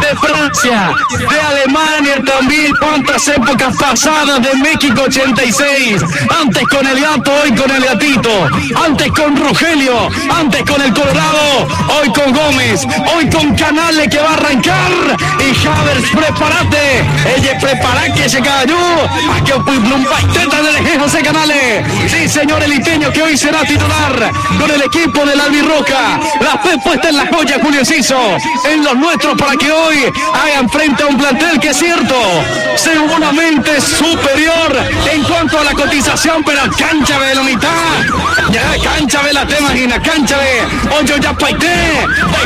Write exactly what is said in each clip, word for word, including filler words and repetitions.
de Francia, de Alemania también, cuántas épocas pasadas, de México ochenta y seis, antes con el gato, hoy con el gatito, antes con Rogelio, antes con el Colorado, hoy con Gómez, hoy con Canales que va a arrancar, y Havers, prepárate, ella prepara que se cayó, aquí un baiteta del eje José Canales, sí señor, el iteño que hoy será titular con el equipo del Albirroja, la fe puesta en la joya Julio Enciso, en los nuestros para que hoy hagan frente a un plantel que es cierto, seguramente superior en cuanto a la cotización, pero cancha de la mitad, ya cancha de la te imaginas, cancha de Oyo ya paité,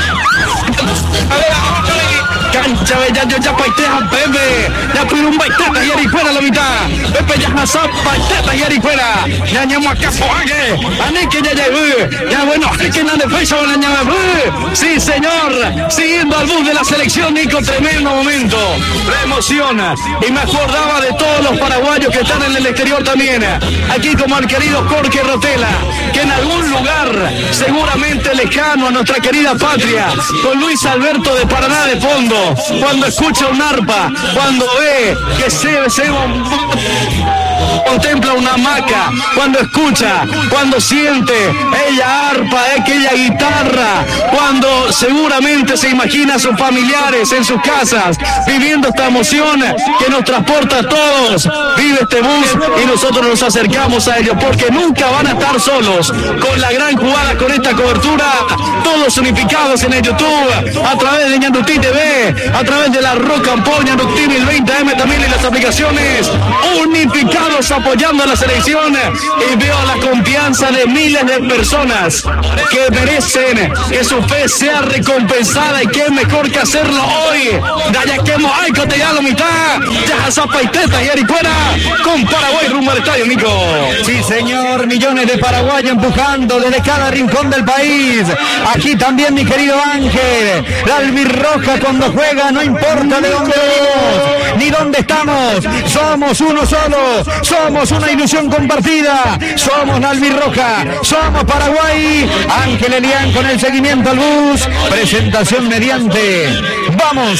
cancha de ya yo ya paité a Pepe, ya pide un baiteta y fuera la mitad, Pepe ya hasap baiteta y fuera, ya ñamo a Capoague, a que ya llegó, ya bueno, que no defensa la ñamo, sí señor, siguiendo al bus de la selección, Nico, tremendo momento, la emociona, y me acordaba de todos los paraguayos que están en el exterior también, aquí como el querido Jorge Rotela, que en algún lugar, seguramente lejano a nuestra querida patria, con Luis Alberto de Paraná de fondo, cuando escucha un arpa, cuando ve que se, se contempla una hamaca, cuando escucha, cuando siente ella arpa, aquella guitarra, cuando seguramente se imagina a sus familiares en sus casas, viviendo esta emoción que nos transporta a todos, vive este bus y nosotros nos acercamos a ellos, porque nunca van a estar solos, con la gran jugada, con esta cobertura, todos unificados en el YouTube, a través de Ñandutí T V, a través de la Rock and Pop, Ñandutí mil veinte M también en las aplicaciones, unificados apoyando a la selección, y veo la confianza de miles de personas que merecen que su fe sea recompensada, y qué mejor que hacerlo hoy, Dayaquemo, ay, Cotellano, mitad, ya Zapaiteta y Aricuera, con Paraguay rumbo al estadio, Nico. Sí, señor, millones de paraguayos empujando desde cada rincón del país. Aquí también, mi querido Ángel, la albirroja cuando juega, no importa de dónde venimos, ni dónde estamos, somos uno solo, somos una ilusión compartida, somos la albirroja, somos Paraguay. Ángel Elián con el seguimiento al bus, presentación mediante, vamos.